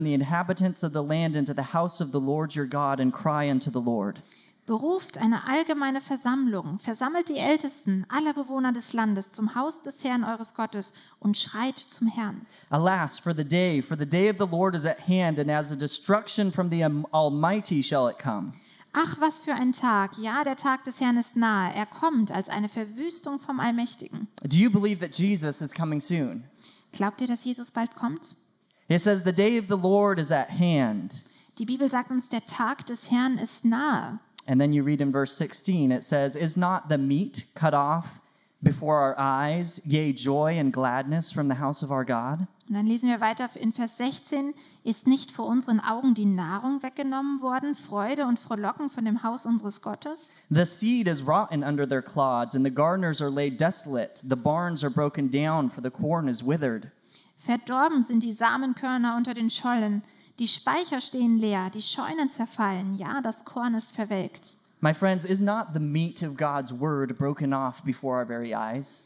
the inhabitants of the land into the house of the Lord your God and cry unto the Lord. Beruft eine allgemeine Versammlung, versammelt die Ältesten aller Bewohner des Landes zum Haus des Herrn eures Gottes und schreit zum Herrn. Alas, for the day of the Lord is at hand, and as a destruction from the Almighty shall it come. Ach, was für ein Tag! Ja, der Tag des Herrn ist nahe. Er kommt als eine Verwüstung vom Allmächtigen. Do you believe that Jesus is coming soon? Glaubt ihr, dass Jesus bald kommt? It says the day of the Lord is at hand. Die Bibel sagt uns, der Tag des Herrn ist nahe. And then you read in verse 16, it says, is not the meat cut off before our eyes, yea, joy and gladness from the house of our God? Und dann lesen wir weiter in Vers 16, ist nicht vor unseren Augen die Nahrung weggenommen worden, Freude und Frohlocken von dem Haus unseres Gottes? The seed is rotten under their clods, and the garners are laid desolate. The barns are broken down, for the corn is withered. Verdorben sind die Samenkörner unter den Schollen, die Speicher stehen leer, die Scheunen zerfallen, ja, das Korn ist verwelkt. My friends, is not the meat of God's word broken off before our very eyes?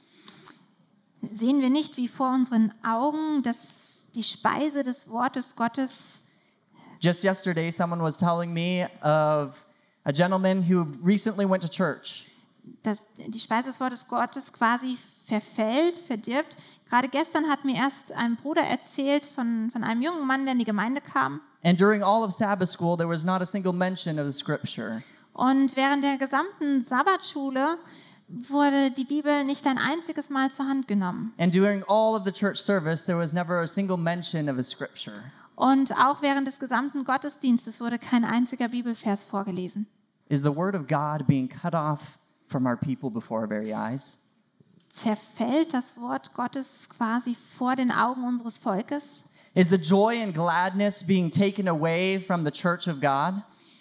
Sehen wir nicht, wie vor unseren Augen die Speise des Wortes Gottes? Just yesterday, someone was telling me of a gentleman who recently went to church. Dass die Speise des Wortes Gottes quasi verfällt, verdirbt. Gerade gestern hat mir erst ein Bruder erzählt von einem jungen Mann, der in die Gemeinde kam. And during all of Sabbath school, there was not a single mention of the scripture. Und während der gesamten Sabbatschule wurde die Bibel nicht ein einziges Mal zur Hand genommen. And during all of the church service, there was never a single mention of a scripture. Und auch während des gesamten Gottesdienstes wurde kein einziger Bibelvers vorgelesen. Is the word of God being cut off from our people before our very eyes? Zerfällt das Wort Gottes quasi vor den Augen unseres Volkes? Is the joy and gladness being taken away from the church of God?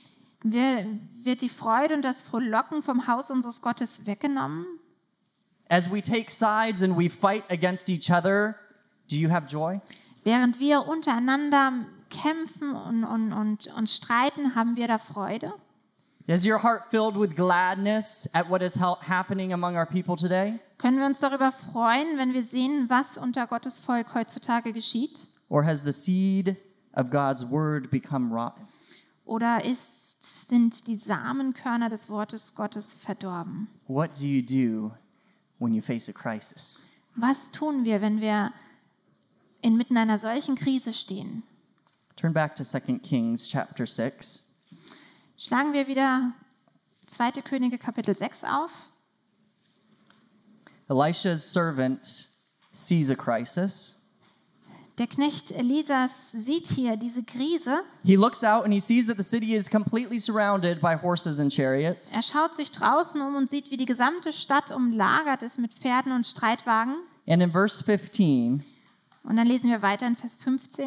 Wird die Freude und das Frohlocken vom Haus unseres Gottes weggenommen? As we take sides and we fight against each other, do you have joy? Während wir untereinander kämpfen und streiten, haben wir da Freude? Is your heart filled with gladness at what is happening among our people today? Können wir uns darüber freuen, wenn wir sehen, was unter Gottes Volk heutzutage geschieht? Or has the seed of God's word become rotten? Oder sind die Samenkörner des Wortes Gottes verdorben? What do you do when you face a crisis? Was tun wir, wenn wir inmitten einer solchen Krise stehen? Turn back to 2 Kings chapter 6. Schlagen wir wieder 2. Könige Kapitel 6 auf. Elisha's servant sees a crisis. Der Knecht Elisas sieht hier diese Krise. He looks out and he sees that the city is completely surrounded by horses and chariots. Er schaut sich draußen um und sieht, wie die gesamte Stadt umlagert ist mit Pferden und Streitwagen. And in verse 15, Und dann lesen wir weiter in Vers 15.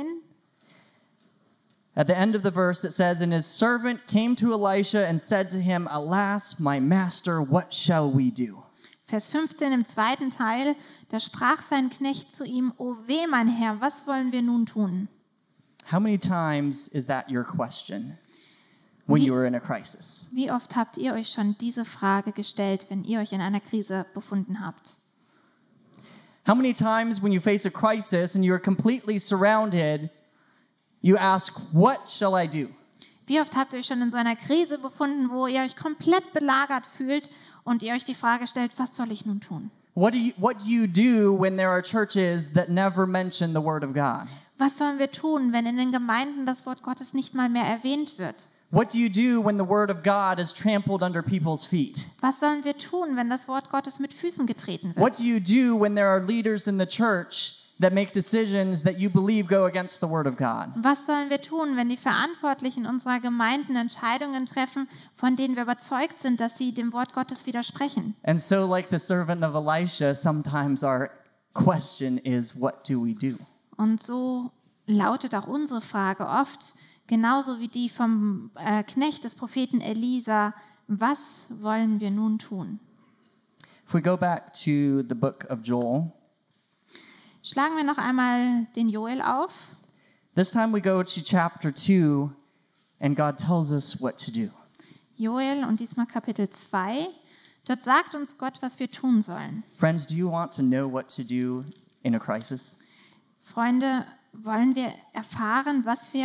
at the end of the verse, it says, and his servant came to Elisha and said to him, alas, my master, what shall we do? Vers 15 im zweiten Teil, da sprach sein Knecht zu ihm, O weh, mein Herr, was wollen wir nun tun? How many times is that your question when you are in a crisis? Wie oft habt ihr euch schon diese Frage gestellt, wenn ihr euch in einer Krise befunden habt? How many times when you face a crisis and you are completely surrounded, you ask, what shall I do? Wie oft habt ihr euch schon in so einer Krise befunden, wo ihr euch komplett belagert fühlt und ihr euch die Frage stellt, was soll ich nun tun? What do you do when there are churches that never mention the word of God? Was sollen wir tun, wenn in den Gemeinden das Wort Gottes nicht mal mehr erwähnt wird? What do you do when the word of God is trampled under people's feet? Was sollen wir tun, wenn das Wort Gottes mit Füßen getreten wird? What do you do when there are leaders in the church that make decisions that you believe go against the word of God? Was sollen wir tun, wenn die Verantwortlichen unserer Gemeinden Entscheidungen treffen, von denen wir überzeugt sind, dass sie dem Wort Gottes widersprechen? And so, like the servant of Elisha, sometimes our question is, what do we do? Und so lautet auch unsere Frage oft, genauso wie die vom Knecht des Propheten Elisa, was wollen wir nun tun? If we go back to the book of Joel, Schlagen wir noch einmal den Joel auf. this time we go to chapter 2, and God tells us what to do. Joel und diesmal Kapitel 2. Dort sagt uns Gott, was wir tun sollen. Friends, do you want to know what to do in a crisis? Freunde, wollen wir erfahren, was wir